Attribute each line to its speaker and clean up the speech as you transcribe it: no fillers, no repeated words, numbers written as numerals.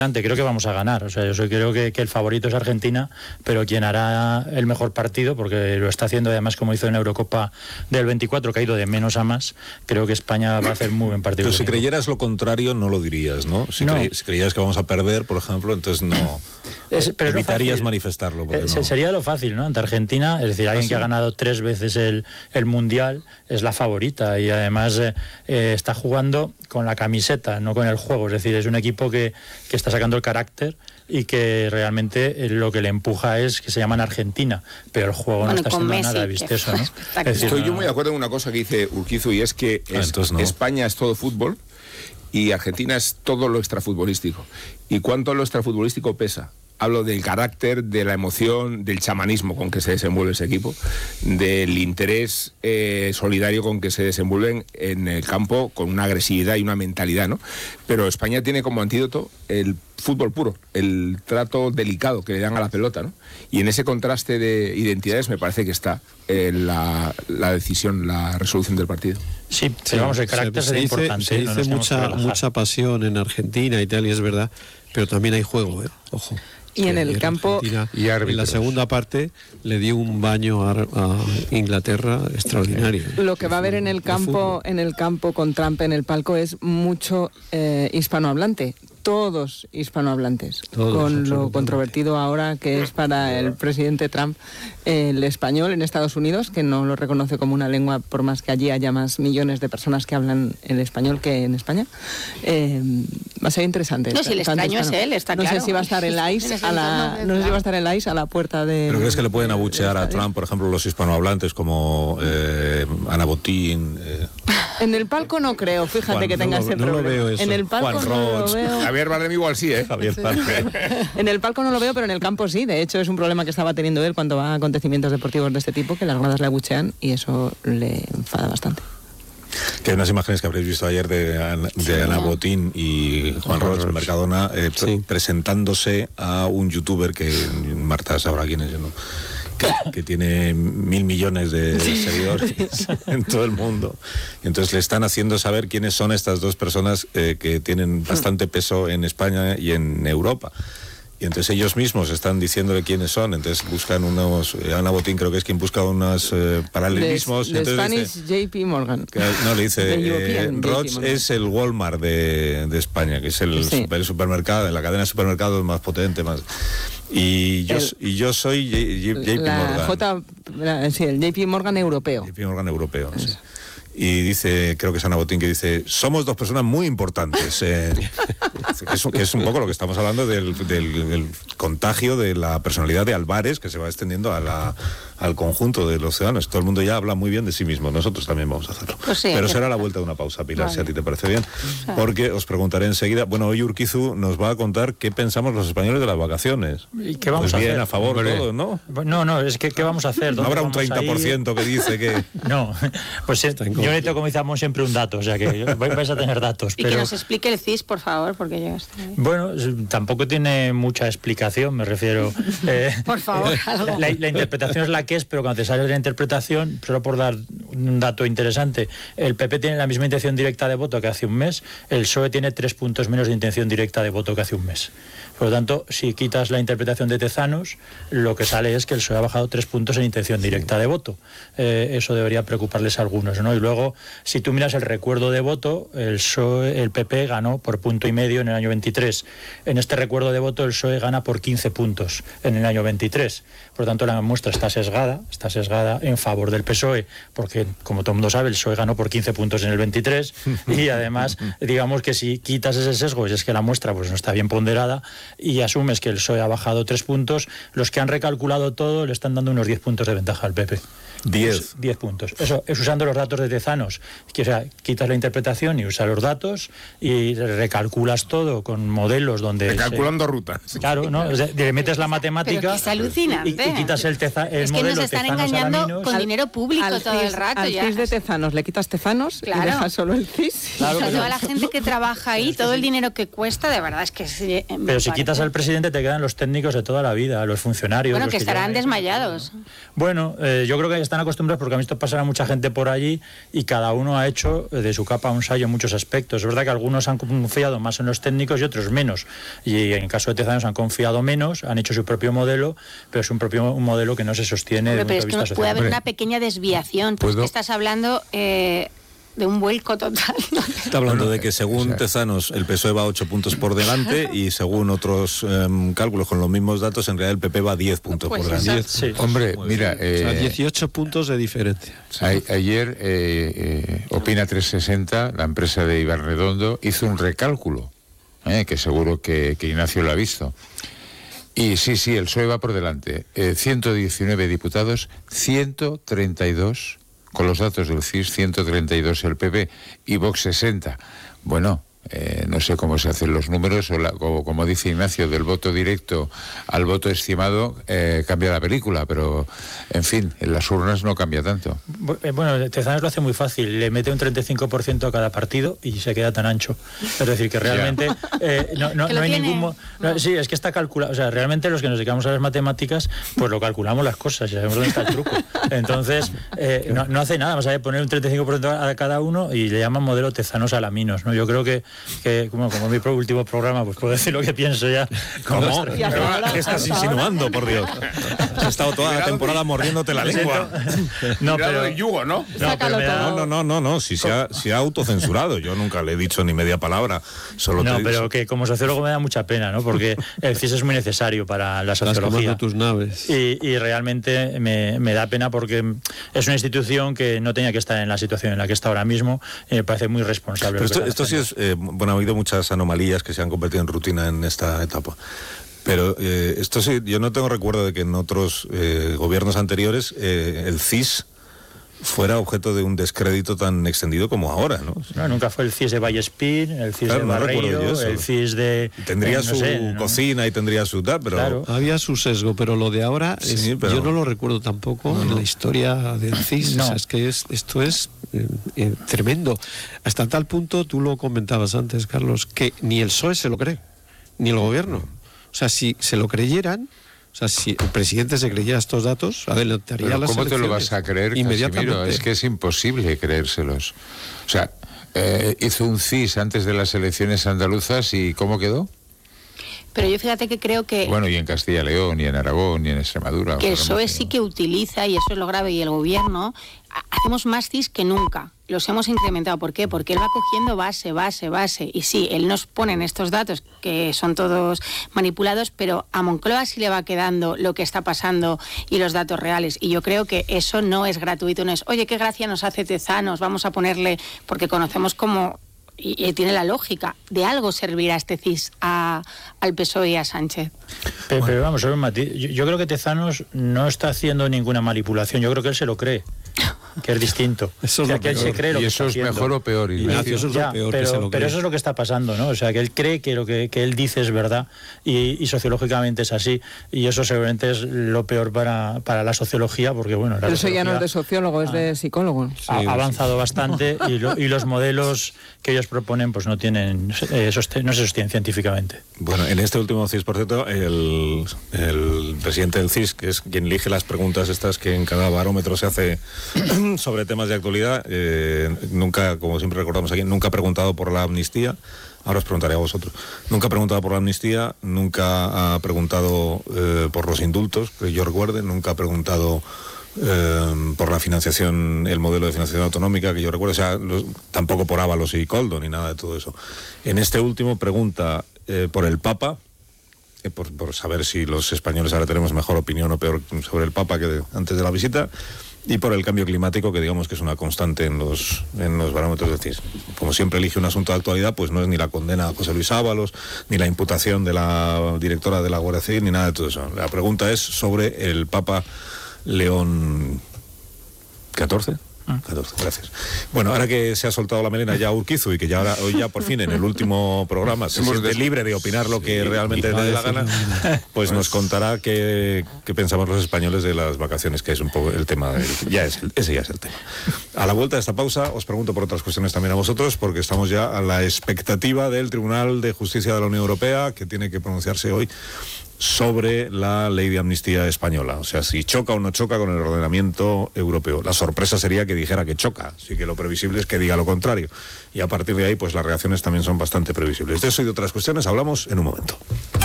Speaker 1: Creo que vamos a ganar, o sea, creo que el favorito es Argentina, pero quien hará el mejor partido, porque lo está haciendo además como hizo en la Eurocopa del 24, que ha ido de menos a más, creo que España va a hacer muy buen partido.
Speaker 2: Pero si creyeras lo contrario, no lo dirías, ¿no? Si creyeras que vamos a perder, por ejemplo, entonces no... evitarías manifestarlo. No.
Speaker 1: Sería lo fácil, ¿no? Ante Argentina, es decir, alguien que ha ganado 3 veces el Mundial, es la favorita, y además está jugando con la camiseta, no con el juego, es decir, es un equipo que está sacando el carácter y que realmente lo que le empuja es que se llaman Argentina, pero el juego no está siendo Messi, nada vistoso, ¿no?
Speaker 3: Es decir, estoy yo muy de acuerdo en una cosa que dice Urquizu, y es que España es todo fútbol y Argentina es todo lo extrafutbolístico. ¿Y cuánto lo extrafutbolístico pesa? Hablo del carácter, de la emoción, del chamanismo con que se desenvuelve ese equipo, del interés solidario con que se desenvuelven en el campo, con una agresividad y una mentalidad, ¿no? Pero España tiene como antídoto el fútbol puro, el trato delicado que le dan a la pelota, ¿no? Y en ese contraste de identidades me parece que está la decisión, la resolución del partido.
Speaker 1: Sí, pero vamos, el carácter es importante.
Speaker 4: Se dice mucha pasión en Argentina y tal, y es verdad, pero también hay juego, ojo.
Speaker 5: Y en el campo
Speaker 4: y en la segunda parte le dio un baño a Inglaterra extraordinario.
Speaker 5: Lo que va a haber en el campo con Trump en el palco es mucho hispanohablante. Todos hispanohablantes, con lo controvertido ahora que es para el presidente Trump el español en Estados Unidos, que no lo reconoce como una lengua, por más que allí haya más millones de personas que hablan el español que en España. Va a ser interesante.
Speaker 6: No, si el extraño es él, está claro.
Speaker 5: No sé si va a estar el ICE a la puerta de...
Speaker 2: ¿Pero crees que le pueden abuchear a Trump, por ejemplo, los hispanohablantes como Ana Botín?
Speaker 5: En el palco no creo, fíjate que tenga ese problema.
Speaker 4: No lo veo eso.
Speaker 5: En el palco
Speaker 2: Juan
Speaker 5: no
Speaker 2: Roig,
Speaker 5: lo veo.
Speaker 3: Javier Bardem igual sí,
Speaker 2: Javier Bardem.
Speaker 5: En el palco no lo veo, pero en el campo sí. De hecho, es un problema que estaba teniendo él cuando va a acontecimientos deportivos de este tipo, que las gradas le abuchean y eso le enfada bastante.
Speaker 2: Que hay unas imágenes que habréis visto ayer de Ana Botín y Juan Roig Mercadona presentándose a un youtuber que Marta sabrá quién es, ¿no? Que tiene 1.000 millones de seguidores en todo el mundo. Y entonces le están haciendo saber quiénes son estas dos personas que tienen bastante peso en España y en Europa. Y entonces ellos mismos están diciéndole quiénes son, entonces buscan unos... Ana Botín creo que es quien busca unos paralelismos.
Speaker 5: De Spanish JP Morgan.
Speaker 2: No, le dice, Roig es el Walmart de España, que es el supermercado, la cadena de supermercados más potente, más... Y yo soy JP Morgan.
Speaker 5: El JP Morgan europeo.
Speaker 2: JP Morgan europeo, sí. Y dice, creo que es Ana Botín, que dice, somos dos personas muy importantes. Que es un poco lo que estamos hablando del contagio de la personalidad de Álvarez, que se va extendiendo al conjunto de los ciudadanos. Todo el mundo ya habla muy bien de sí mismo, nosotros también vamos a hacerlo.
Speaker 6: Pues sí,
Speaker 2: pero será la vuelta de una pausa, Pilar, si a ti te parece bien. Porque os preguntaré enseguida, bueno, hoy Urquizu nos va a contar qué pensamos los españoles de las vacaciones.
Speaker 1: ¿Y qué vamos a hacer?
Speaker 2: A favor todos, ¿no?
Speaker 1: No, es que ¿qué vamos a hacer?
Speaker 2: No habrá un 30% que dice que...
Speaker 1: No, pues yo necesito, como decíamos, siempre un dato, o sea que vais a tener datos.
Speaker 6: Y que nos explique el CIS, por favor, porque yo estoy...
Speaker 1: Bueno, tampoco tiene mucha explicación, me refiero.
Speaker 6: Por favor, algo.
Speaker 1: La interpretación es la que es, pero cuando te sale de la interpretación, solo por dar un dato interesante, el PP tiene la misma intención directa de voto que hace un mes, el PSOE tiene 3 puntos menos de intención directa de voto que hace un mes. Por lo tanto, si quitas la interpretación de Tezanos, lo que sale es que el PSOE ha bajado 3 puntos en intención directa de voto. Eso debería preocuparles a algunos, ¿no? Y luego, si tú miras el recuerdo de voto, el PP ganó por 1,5 puntos en el año 23. En este recuerdo de voto, el PSOE gana por 15 puntos en el año 23. Por lo tanto, la muestra está sesgada en favor del PSOE, porque, como todo el mundo sabe, el PSOE ganó por 15 puntos en el 23, y además, digamos que si quitas ese sesgo, y es que la muestra pues no está bien ponderada, y asumes que el PSOE ha bajado 3 puntos, los que han recalculado todo le están dando unos 10 puntos de ventaja al PP.
Speaker 2: 10
Speaker 1: puntos. Eso es usando los datos de Tezanos, que, o sea, quitas la interpretación y usas los datos y recalculas todo con modelos donde...
Speaker 3: Recalculando rutas.
Speaker 1: Claro, ¿no? Le metes la matemática...
Speaker 6: Pero es alucinante.
Speaker 1: Y quitas el modelo.
Speaker 6: Es que nos están engañando con dinero público todo el rato. Exacto,
Speaker 5: al CIS de Tezanos le quitas Tezanos y dejas solo el CIS.
Speaker 6: Claro, toda la gente que trabaja ahí, todo el dinero que cuesta, de verdad es que...
Speaker 1: Pero si quitas al presidente te quedan los técnicos de toda la vida, los funcionarios...
Speaker 6: Bueno,
Speaker 1: los
Speaker 6: que estarán desmayados.
Speaker 1: Bueno, yo creo que están acostumbrados porque a mí esto pasará a mucha gente por allí y cada uno ha hecho de su capa un sayo en muchos aspectos. Es verdad que algunos han confiado más en los técnicos y otros menos. Y en el caso de Tezanos han confiado menos, han hecho su propio modelo, pero es un modelo que no se sostiene desde un punto de vista social.
Speaker 6: Puede haber una pequeña desviación. Tú estás hablando de un vuelco total.
Speaker 2: Está hablando de que según Tezanos el PSOE va 8 puntos por delante y según otros cálculos con los mismos datos en realidad el PP va 10 puntos por delante.
Speaker 3: Sí. Hombre, mira...
Speaker 4: 18 puntos de diferencia.
Speaker 7: Ayer Opina 360, la empresa de Iván Redondo, hizo un recálculo, que seguro que Ignacio lo ha visto. Y sí, el PSOE va por delante. 119 diputados, 132... con los datos del CIS, 132 el PP y Vox 60. Bueno, no sé cómo se hacen los números, o como dice Ignacio, del voto directo al voto estimado cambia la película, pero en fin, en las urnas no cambia tanto.
Speaker 1: Bueno, Tezanos lo hace muy fácil, le mete un 35% a cada partido y se queda tan ancho. Es decir, que realmente no hay ningún... sí, es que está calculado, o sea, realmente los que nos dedicamos a las matemáticas, pues lo calculamos las cosas y sabemos dónde está el truco. Entonces, no hace nada, más allá de poner un 35% a cada uno y le llaman modelo Tezanos Alaminos, ¿no? Yo creo que como mi último programa, pues puedo decir lo que pienso ya.
Speaker 2: ¿Cómo? ¿Qué estás insinuando, por Dios? Has estado toda la temporada mordiéndote la lengua.
Speaker 3: No, pero el yugo, ¿no?
Speaker 2: No, si se ha autocensurado. Yo nunca le he dicho ni media palabra.
Speaker 1: Pero que como sociólogo me da mucha pena, ¿no? Porque el CIS es muy necesario para la sociología.
Speaker 4: Tus naves.
Speaker 1: Y realmente me da pena porque es una institución que no tenía que estar en la situación en la que está ahora mismo y me parece muy responsable.
Speaker 2: Pero esto sí es... ha habido muchas anomalías que se han convertido en rutina en esta etapa. Pero esto sí, yo no tengo recuerdo de que en otros gobiernos anteriores el CIS fuera objeto de un descrédito tan extendido como ahora, ¿no?
Speaker 1: No, nunca fue el CIS de Vallespín, el CIS de Barreiro, el CIS de...
Speaker 2: Tendría su cocina y tendría su tal, pero...
Speaker 4: Claro. Había su sesgo, pero lo de ahora, yo no lo recuerdo tampoco en la historia del CIS. O sea, es que esto es tremendo. Hasta tal punto, tú lo comentabas antes, Carlos, que ni el PSOE se lo cree, ni el gobierno. O sea, si se lo creyeran... O sea, si el presidente se creyera estos datos, adelantaría las elecciones.
Speaker 7: ¿Cómo te lo vas a creer,
Speaker 4: inmediatamente?
Speaker 7: Casimiro? Es que es imposible creérselos. O sea, hizo un CIS antes de las elecciones andaluzas y ¿cómo quedó?
Speaker 6: Pero yo fíjate que creo que...
Speaker 7: Bueno, y en Castilla y León, y en Aragón, y en Extremadura.
Speaker 6: Que el PSOE sí que utiliza, y eso es lo grave, y el gobierno, hacemos más CIS que nunca. Los hemos incrementado. ¿Por qué? Porque él va cogiendo base. Y sí, él nos pone en estos datos, que son todos manipulados, pero a Moncloa sí le va quedando lo que está pasando y los datos reales. Y yo creo que eso no es gratuito, no es, oye, qué gracia nos hace Tezanos, vamos a ponerle, porque conocemos cómo... Y tiene la lógica, de algo servirá este CIS al PSOE y a Sánchez.
Speaker 1: Pero vamos, solo un matiz. Yo creo que Tezanos no está haciendo ninguna manipulación, yo creo que él se lo cree, que es distinto.
Speaker 4: Eso es
Speaker 1: que él se cree lo
Speaker 7: y
Speaker 1: que
Speaker 7: eso
Speaker 1: está
Speaker 7: es mejor o peor, Ignacio.
Speaker 4: Eso es lo peor,
Speaker 1: pero eso es lo que está pasando, ¿no? O sea, que él cree que lo que él dice es verdad y sociológicamente es así, y eso seguramente es lo peor para la sociología, porque bueno...
Speaker 5: Pero eso ya no es de sociólogo, es de psicólogo.
Speaker 1: Ha avanzado bastante y los modelos que ellos proponen pues no se sostienen científicamente.
Speaker 2: Bueno, en este último CIS, por cierto, el presidente del CIS, que es quien elige las preguntas estas que en cada barómetro se hace sobre temas de actualidad, nunca, como siempre recordamos aquí, nunca ha preguntado por la amnistía. Ahora os preguntaré a vosotros. Nunca ha preguntado por la amnistía, nunca ha preguntado por los indultos, que yo recuerde, nunca ha preguntado por la financiación, el modelo de financiación autonómica, que yo recuerdo, o sea, tampoco por Ábalos y Koldo, ni nada de todo eso. En este último pregunta por el Papa, por saber si los españoles ahora tenemos mejor opinión o peor sobre el Papa que antes de la visita, y por el cambio climático, que digamos que es una constante en los barómetros del CIS. Como siempre elige un asunto de actualidad, pues no es ni la condena a José Luis Ábalos, ni la imputación de la directora de la Guardia Civil, ni nada de todo eso. La pregunta es sobre el Papa León XIV, 14, gracias. Bueno, ahora que se ha soltado la melena ya Urquizu y que ya hoy ya por fin en el último programa se siente libre de opinar lo que realmente le dé la gana, pues nos contará qué pensamos los españoles de las vacaciones, que es un poco el tema, ese ya es el tema. A la vuelta de esta pausa os pregunto por otras cuestiones también a vosotros, porque estamos ya a la expectativa del Tribunal de Justicia de la Unión Europea, que tiene que pronunciarse hoy sobre la ley de amnistía española, o sea, si choca o no choca con el ordenamiento europeo. La sorpresa sería que dijera que choca, así que lo previsible es que diga lo contrario, y a partir de ahí pues las reacciones también son bastante previsibles. De eso y de otras cuestiones hablamos en un momento.